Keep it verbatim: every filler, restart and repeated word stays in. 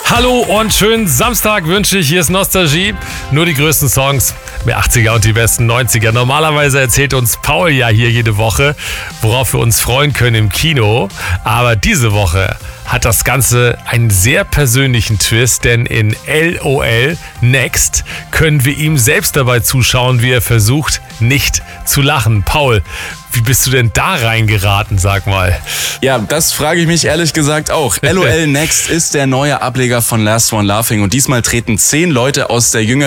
Hallo und schönen Samstag wünsche ich. Hier ist Nostalgie. Nur die größten Songs der achtziger und die besten neunziger. Normalerweise erzählt uns Paul ja hier jede Woche, worauf wir uns freuen können im Kino. Aber diese Woche hat das Ganze einen sehr persönlichen Twist, denn in L O L Next können wir ihm selbst dabei zuschauen, wie er versucht, nicht zu lachen. Paul, wie bist du denn da reingeraten, sag mal? Ja, das frage ich mich ehrlich gesagt auch. L O L Next ist der neue Ableger von Last One Laughing und diesmal treten zehn Leute aus der jüngeren